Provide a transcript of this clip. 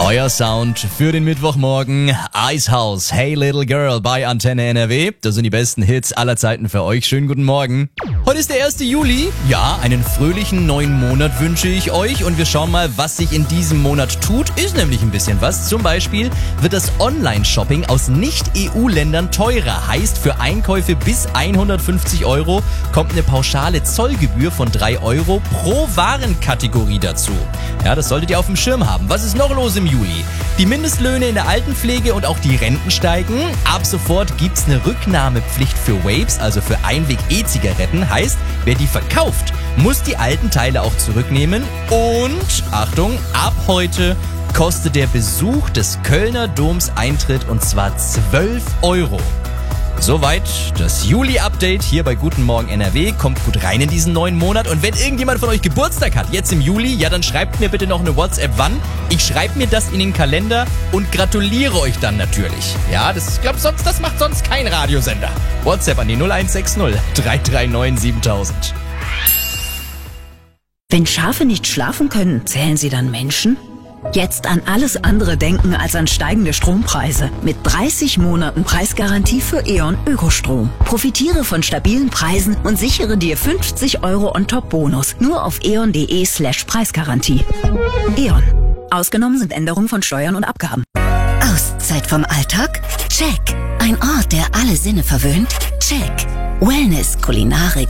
Euer Sound für den Mittwochmorgen. Icehouse, Hey Little Girl bei Antenne NRW. Das sind die besten Hits aller Zeiten für euch. Schönen guten Morgen. Heute ist der 1. Juli. Ja, einen fröhlichen neuen Monat wünsche ich euch. Und wir schauen mal, was sich in diesem Monat tut. Ist nämlich ein bisschen was. Zum Beispiel wird das Online-Shopping aus Nicht-EU-Ländern teurer. Heißt, für Einkäufe bis 150 € kommt eine pauschale Zollgebühr von 3 € pro Warenkategorie dazu. Ja, das solltet ihr auf dem Schirm haben. Was ist noch los im Juli? Die Mindestlöhne in der Altenpflege und auch die Renten steigen. Ab sofort gibt's eine Rücknahmepflicht für Vapes, also für Einweg-E-Zigaretten. Heißt, wer die verkauft, muss die alten Teile auch zurücknehmen. Und, Achtung, ab heute kostet der Besuch des Kölner Doms Eintritt, und zwar 12 €. Soweit das Juli-Update hier bei Guten Morgen NRW. Kommt gut rein in diesen neuen Monat. Und wenn irgendjemand von euch Geburtstag hat, jetzt im Juli, ja, dann schreibt mir bitte noch eine WhatsApp, wann. Ich schreibe mir das in den Kalender und gratuliere euch dann natürlich. Ja, das macht sonst kein Radiosender. WhatsApp an die 0160 339 7000. Wenn Schafe nicht schlafen können, zählen sie dann Menschen? Jetzt an alles andere denken als an steigende Strompreise. Mit 30 Monaten Preisgarantie für E.ON Ökostrom. Profitiere von stabilen Preisen und sichere dir 50 € on top Bonus. Nur auf eon.de/Preisgarantie. E.ON. Ausgenommen sind Änderungen von Steuern und Abgaben. Auszeit vom Alltag? Check. Ein Ort, der alle Sinne verwöhnt? Check. Wellness, Kulinarik,